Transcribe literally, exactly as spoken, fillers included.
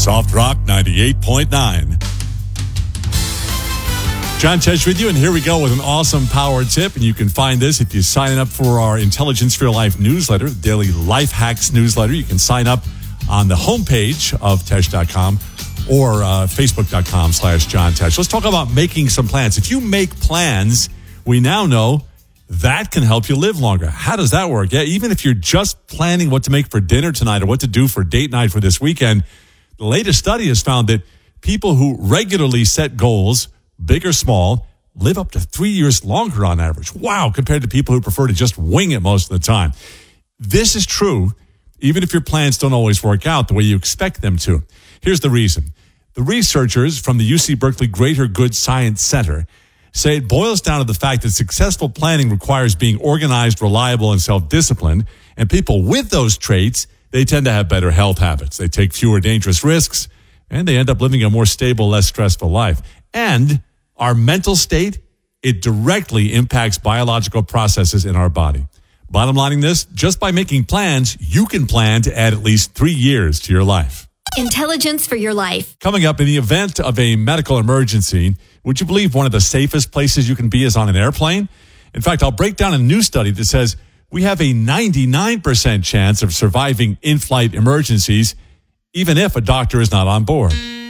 Soft Rock ninety-eight point nine. John Tesh with you, and here we go with an awesome power tip. And you can find this if you sign up for our Intelligence for Your Life newsletter, the daily life hacks newsletter. You can sign up on the homepage of Tesh dot com or uh, Facebook dot com slash John Tesh. Let's talk about making some plans. If you make plans, we now know that can help you live longer. How does that work? Yeah, even if you're just planning what to make for dinner tonight or what to do for date night for this weekend, the latest study has found that people who regularly set goals, big or small, live up to three years longer on average. Wow, compared to people who prefer to just wing it most of the time. This is true, even if your plans don't always work out the way you expect them to. Here's the reason. The researchers from the U C Berkeley Greater Good Science Center say it boils down to the fact that successful planning requires being organized, reliable, and self-disciplined. And people with those traits, they tend to have better health habits. They take fewer dangerous risks, and they end up living a more stable, less stressful life. And our mental state, it directly impacts biological processes in our body. Bottom lining this, just by making plans, you can plan to add at least three years to your life. Intelligence for Your Life. Coming up, in the event of a medical emergency, would you believe one of the safest places you can be is on an airplane? In fact, I'll break down a new study that says we have a ninety-nine percent chance of surviving in-flight emergencies, even if a doctor is not on board.